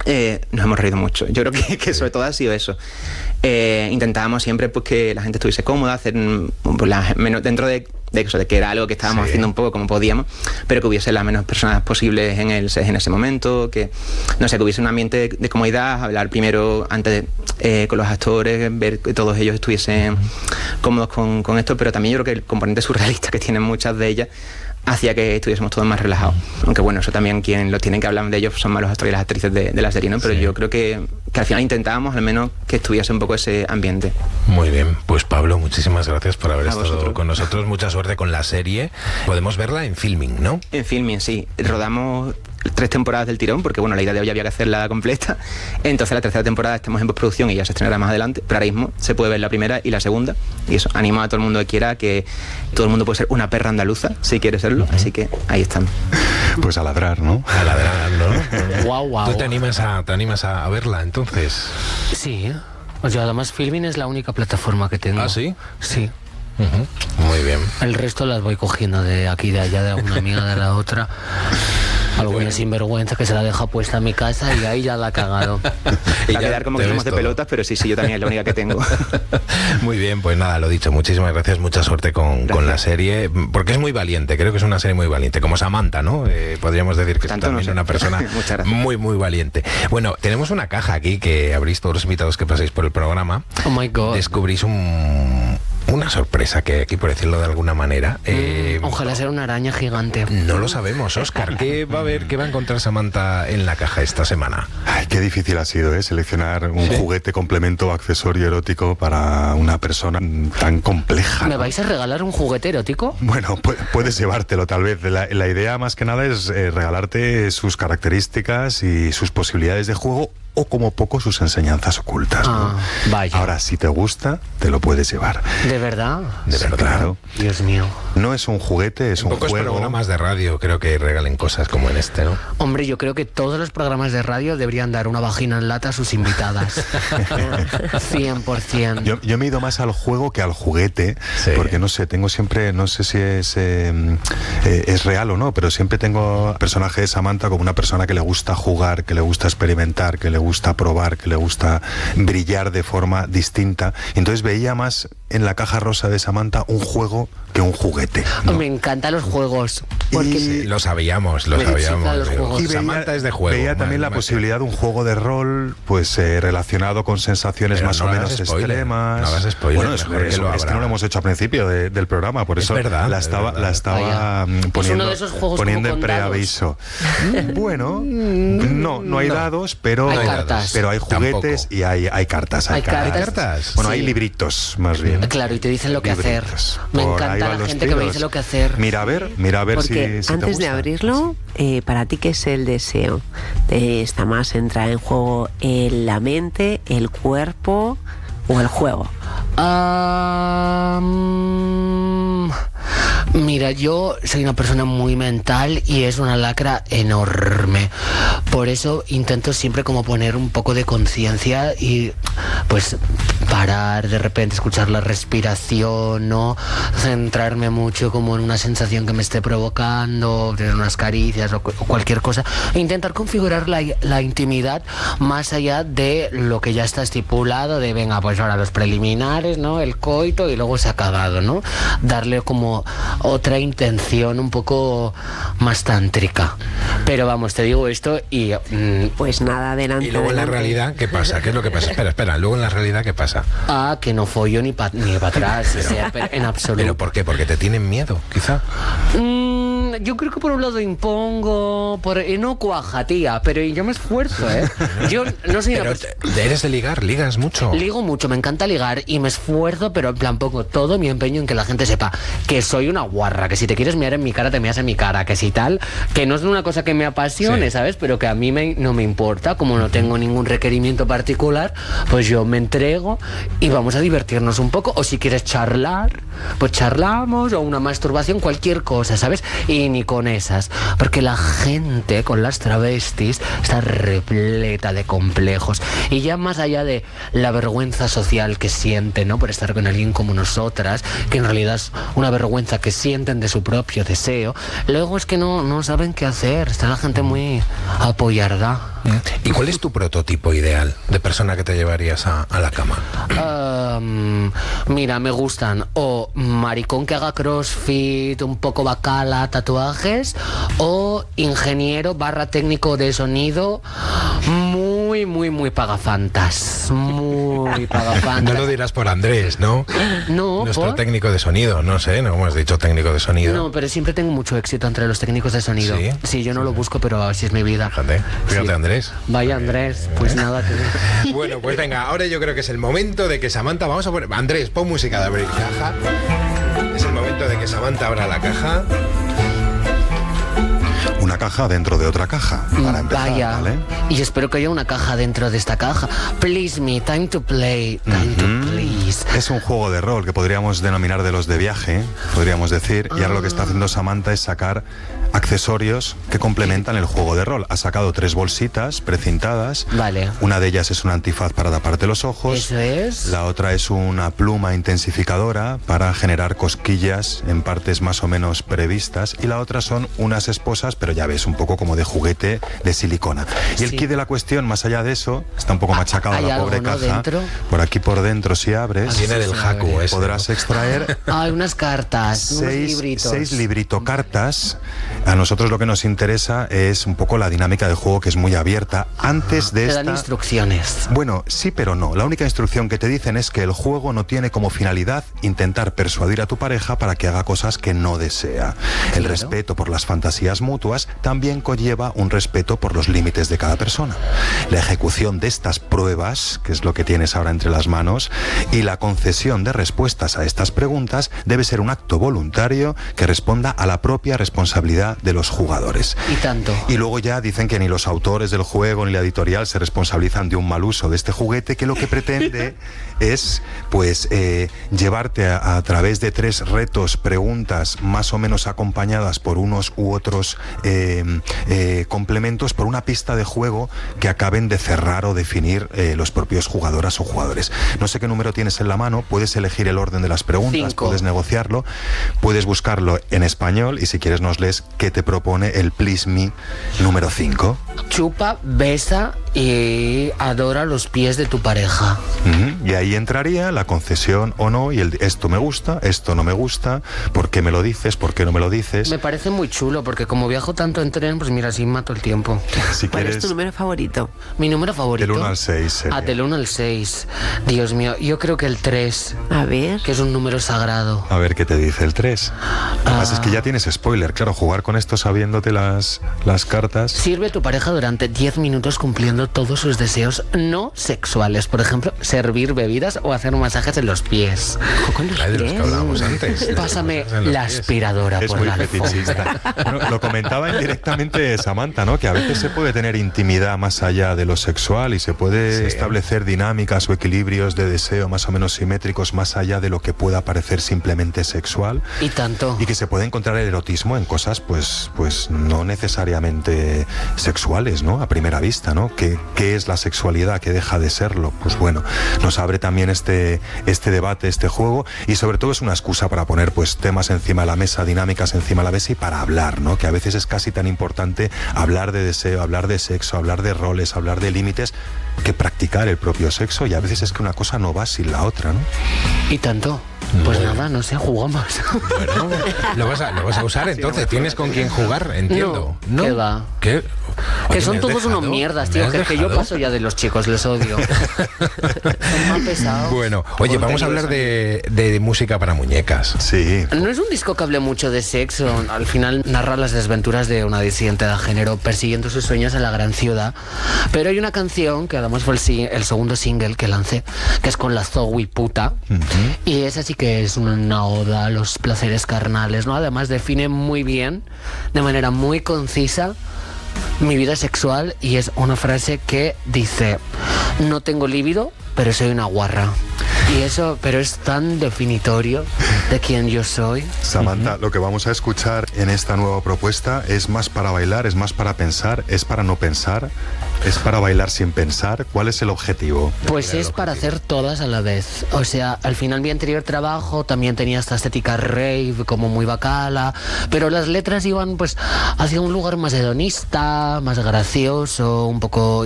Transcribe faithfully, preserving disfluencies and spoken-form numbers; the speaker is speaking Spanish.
Eh, nos hemos reído mucho. Yo creo que, que sobre todo ha sido eso. Eh, intentábamos siempre pues, que la gente estuviese cómoda, hacer pues, la, menos, dentro de, de eso, de que era algo que estábamos sí. haciendo un poco como podíamos, pero que hubiese las menos personas posibles en el en ese momento, que no sé, que hubiese un ambiente de, de comodidad, hablar primero antes de, eh, con los actores, ver que todos ellos estuviesen cómodos con, con esto, pero también yo creo que el componente surrealista que tienen muchas de ellas hacía que estuviésemos todos más relajados. Aunque bueno, eso también quien lo tienen que hablar de ellos son más los actores y las actrices de, de la serie, ¿no? Pero sí. yo creo que, que al final intentábamos al menos que estuviese un poco ese ambiente. Muy bien, pues Pablo, muchísimas gracias por haber A estado vosotros. con nosotros. Mucha suerte con la serie. Podemos verla en Filming, ¿no? En Filming, sí. Rodamos tres temporadas del tirón, porque bueno, la idea de hoy había que hacerla completa. Entonces la tercera temporada estamos en postproducción y ya se estrenará más adelante, pero ahora mismo se puede ver la primera y la segunda, y eso, animo a todo el mundo que quiera, que todo el mundo puede ser una perra andaluza si quiere serlo, uh-huh. así que ahí están. Pues a ladrar, ¿no? A ladrar, ¿no? Guau, guau. ¿Tú te animas a, te animas a verla entonces? Sí, o sea, además Filming es la única plataforma que tengo. ¿Ah, sí? Sí. Uh-huh. Muy bien. El resto las voy cogiendo de aquí, de allá, de una amiga, de la otra. Alguna bueno. sinvergüenza que se la deja puesta en mi casa y ahí ya la ha cagado. Y va a quedar como que somos de pelotas, pero sí, sí, yo también es la única que tengo. Muy bien, pues nada, lo dicho, muchísimas gracias, mucha suerte con, con la serie, porque es muy valiente, creo que es una serie muy valiente, como Samantha, ¿no? Eh, podríamos decir que es también no sé. una persona muy, muy valiente. Bueno, tenemos una caja aquí que abrís todos los invitados que pasáis por el programa. Oh my God. Descubrís un... una sorpresa que aquí, por decirlo de alguna manera. Eh, mm, ojalá sea una araña gigante. No lo sabemos, Óscar. ¿Qué va a ver, qué va a encontrar Samantha en la caja esta semana? Ay, qué difícil ha sido, ¿eh? Seleccionar un ¿Sí? juguete, complemento, accesorio erótico para una persona tan compleja. ¿Me ¿no? vais a regalar un juguete erótico? Bueno, pu- puedes llevártelo tal vez. La, la idea más que nada es eh, regalarte sus características y sus posibilidades de juego, o como poco sus enseñanzas ocultas, ¿no? Ah, vaya. Ahora, si te gusta, te lo puedes llevar. ¿De verdad? De verdad. Claro. Dios mío. No es un juguete, es en un pocos juego. programas de radio creo que regalen cosas como en este, ¿no? Hombre, yo creo que todos los programas de radio deberían dar una vagina en lata a sus invitadas. cien por ciento. Yo, yo me he ido más al juego que al juguete, sí. porque no sé, tengo siempre, no sé si es, eh, eh, es real o no, pero siempre tengo al personaje de Samantha como una persona que le gusta jugar, que le gusta experimentar, que le gusta probar, que le gusta brillar de forma distinta. Entonces veía más en la caja rosa de Samantha un juego que un juguete, ¿no? Me encantan los juegos. Porque y sí, lo sabíamos, lo sabíamos. Y veía, Samantha es de juego. Veía más, también la más posibilidad que... de un juego de rol, pues eh, relacionado con sensaciones Pero más no o menos spoiler, extremas. No hagas spoiler, bueno, eso, que eso, lo es que no lo hemos hecho al principio de, del programa, por es eso verdad, la estaba, verdad. la estaba Vaya. poniendo, Es uno de esos juegos poniendo como en con preaviso. Bueno, no, no hay no. dados, pero Hay cartas. pero hay juguetes Tampoco. y hay, hay cartas. Hay, Hay cartas. cartas. Bueno, Sí. hay libritos, más bien. Claro, y te dicen lo que hacer. Libritos. Me Por ahí encanta van la los gente que me tiros. dice lo que hacer. Mira a ver, mira a ver si, Porque si te antes gusta. de abrirlo, eh, para ti, ¿qué es el deseo? Eh, ¿Está más entra en juego en la mente, el cuerpo o el juego? Um, mira, yo soy una persona muy mental y es una lacra enorme. Por eso intento siempre como poner un poco de conciencia y pues parar, de repente escuchar la respiración, no centrarme mucho como en una sensación que me esté provocando, tener unas caricias o, cu- o cualquier cosa, e intentar configurar la, la intimidad más allá de lo que ya está estipulado, de venga, pues ahora los preliminares, ¿no? El coito y luego se ha acabado, ¿no? Darle como otra intención un poco más tántrica. Pero vamos, te digo esto y... Mm, Pues nada, adelante. Y luego en la adelante. realidad, ¿qué pasa? ¿Qué es lo que pasa? Espera, espera, luego en la realidad, ¿qué pasa? ah, que no follo ni para ni pa atrás, o sea, pero en absoluto. ¿Pero por qué? ¿Porque te tienen miedo, quizá? Mm, yo creo que por un lado impongo, por y no cuaja, tía, pero yo me esfuerzo, ¿eh? Yo no soy una Pero persona... te- eres de ligar, ligas mucho. Ligo mucho, me encanta ligar y me esfuerzo, pero en plan pongo todo mi empeño en que la gente sepa que soy una guarra, que si te quieres mirar en mi cara, te miras en mi cara, que si tal, que no es una cosa que me apasione, Sí. ¿sabes? Pero que a mí me, no me importa, como no tengo ningún requerimiento particular, pues yo me entrego y vamos a divertirnos un poco, o si quieres charlar, pues charlamos, o una masturbación, cualquier cosa, ¿sabes? Y ni con esas, porque la gente con las travestis está repleta de complejos, y ya más allá de la vergüenza social que sienten, ¿no?, por estar con alguien como nosotras, que en realidad es una vergüenza que sienten de su propio deseo, luego es que no, no saben qué hacer, está la gente muy apoyarda. ¿Y cuál es tu prototipo ideal de persona que te llevarías a, a la cama? Um, mira, me gustan o maricón que haga crossfit, un poco bacala, tatuajes, o ingeniero barra técnico de sonido muy, muy, muy pagafantas. Muy pagafantas. No lo dirás por Andrés, ¿no? No, Nuestro ¿por? técnico de sonido, no sé, no hemos dicho técnico de sonido. No, pero siempre tengo mucho éxito entre los técnicos de sonido. Sí, sí yo no sí. lo busco, pero así es mi vida. Fíjate, fíjate sí. Andrés. Vaya Andrés, pues nada. Que... Bueno, pues venga, ahora yo creo que es el momento de que Samantha, vamos a poner... Andrés, pon música de abrir caja. Es el momento de que Samantha abra la caja. Una caja dentro de otra caja, para empezar, Vaya, ¿vale? Y espero que haya una caja dentro de esta caja. Please me, time to play, time mm-hmm. to please. Es un juego de rol que podríamos denominar de los de viaje, podríamos decir, y ahora lo que está haciendo Samantha es sacar accesorios que complementan el juego de rol. Ha sacado tres bolsitas precintadas. Vale. Una de ellas es un antifaz para taparte los ojos. Eso es. La otra es una pluma intensificadora para generar cosquillas en partes más o menos previstas. Y la otra son unas esposas, pero ya ves, un poco como de juguete de silicona. Y el sí. kit de la cuestión, más allá de eso, está un poco machacado ¿Hay la algo, pobre ¿no? caja. ¿Dentro? Por aquí por dentro, si abres, viene del Haku ese, podrás ¿no? extraer hay unas cartas, seis, unos libritos. seis librito cartas. A nosotros lo que nos interesa es un poco la dinámica del juego, que es muy abierta. Antes de Te esta... dan instrucciones. Bueno, sí, pero no. La única instrucción que te dicen es que el juego no tiene como finalidad intentar persuadir a tu pareja para que haga cosas que no desea. El Claro. respeto por las fantasías mutuas también conlleva un respeto por los límites de cada persona. La ejecución de estas pruebas, que es lo que tienes ahora entre las manos, y la concesión de respuestas a estas preguntas debe ser un acto voluntario que responda a la propia responsabilidad de los jugadores. Y tanto. Y luego ya dicen que ni los autores del juego ni la editorial se responsabilizan de un mal uso de este juguete, que lo que pretende es pues eh, llevarte a, a través de tres retos, preguntas más o menos acompañadas por unos u otros eh, eh, complementos, por una pista de juego que acaben de cerrar o definir eh, los propios jugadoras o jugadores. No sé qué número tienes en la mano, puedes elegir el orden de las preguntas, Cinco. puedes negociarlo, puedes buscarlo en español, y si quieres nos lees qué te propone el Please Me número cinco. Chupa, besa y adora los pies de tu pareja. Uh-huh. Y ahí entraría la concesión o no, y el esto me gusta, esto no me gusta, ¿por qué me lo dices? ¿Por qué no me lo dices? Me parece muy chulo, porque como viajo tanto en tren, pues mira, así mato el tiempo. Si ¿Cuál quieres, es tu número favorito? Mi número favorito. del uno al seis sería. Ah, del uno al seis. Dios mío, yo creo que el tres, A ver. que es un número sagrado. A ver qué te dice el tres. Además Ah. es que ya tienes spoiler, claro, jugar con esto sabiéndote las, las cartas. Sirve a tu pareja durante diez minutos cumpliendo todos sus deseos no sexuales. Por ejemplo, servir bebidas o hacer masajes en los pies. Con los Ay, de los que pies. hablábamos antes. Pásame En los la pies. aspiradora Es por muy la alfombra. fetichista. Bueno, lo comentaba indirectamente Samantha, ¿no? Que a veces se puede tener intimidad más allá de lo sexual y se puede Sí. establecer dinámicas o equilibrios de deseo más o menos simétricos más allá de lo que pueda parecer simplemente sexual. Y tanto. Y que se puede encontrar el erotismo en cosas pues, pues no necesariamente sexuales, ¿no? A primera vista, ¿no? ¿Qué, qué es la sexualidad? ¿Qué deja de serlo? Pues bueno, nos abre también este, este debate, este juego, y sobre todo es una excusa para poner pues temas encima de la mesa, dinámicas encima de la mesa y para hablar, ¿no? Que a veces es casi tan importante hablar de deseo, hablar de sexo, hablar de roles, hablar de límites, que practicar el propio sexo, y a veces es que una cosa no va sin la otra, ¿no? Y tanto. Pues Bueno. nada, no sé, jugamos. Bueno, ¿lo vas a, lo vas a usar entonces? ¿Tienes con quién jugar? Entiendo. No, ¿qué va? ¿Qué? Que Oye, son ¿me has todos dejado? unos mierdas, ¿Me tío. has Que, que yo dejado? paso ya de los chicos, les odio. Son más pesados. Bueno, oye, vamos a hablar de, de música para muñecas. Sí. No es un disco que hable mucho de sexo. Al final narra las desventuras de una disidente de género persiguiendo sus sueños en la gran ciudad. Pero hay una canción que además fue el, si- el segundo single que lancé, que es con la Zoe puta. Ujú. Y esa sí que es una oda a los placeres carnales, ¿no? Además define muy bien, de manera muy concisa, mi vida sexual, y es una frase que dice: no tengo líbido, pero soy una guarra. Y eso, pero es tan definitorio de quién yo soy. Samantha, uh-huh. lo que vamos a escuchar en esta nueva propuesta es más para bailar, es más para pensar, es para no pensar, es para bailar sin pensar. ¿Cuál es el objetivo? Pues es para hacer todas a la vez. O sea, al final mi anterior trabajo también tenía esta estética rave, como muy bacala, pero las letras iban pues hacia un lugar más hedonista, más gracioso, un poco